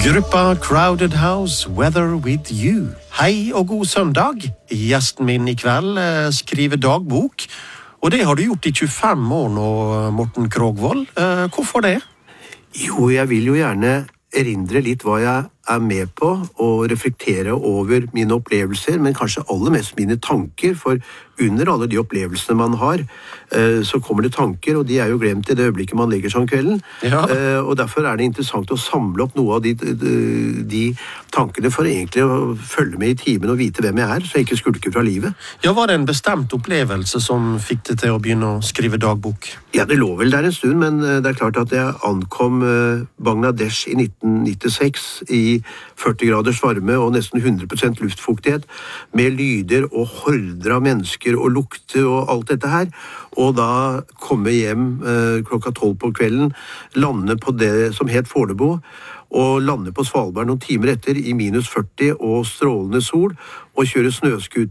Gruppa Crowded House, Weather With You. Hei og god søndag. Gjesten min I kveld skriver dagbok, og det har du gjort I 25 år nå, Morten Krogvold. Hvorfor det? Jo, jeg vil jo gjerne erindre litt hva jeg med på, og reflektere over mine opplevelser, men kanskje aller mest mine tanker, for under alle de opplevelsene man har, så kommer det tanker, og de jo glemt I det øyeblikket man legger seg om kvelden. Ja. Og derfor det interessant å samle opp noe av de tankene for egentlig å følge med I timen og vite hvem jeg så jeg ikke skulker fra livet. Ja, var det en bestemt opplevelse som fikk deg til å begynne å skrive dagbok? Ja, det lå vel der en stund, men det klart at jeg ankom Bangladesh I 1996 I 40 graders varme og nesten 100% luftfuktighet, med lyder og horder av mennesker og lukter og alt dette her. Og da komme hjem klokka 12 på kvelden, lande på det som het Fornebu, og lande på Svalbard noen timer etter I minus 40 og strålende sol, og kjøre snøskuter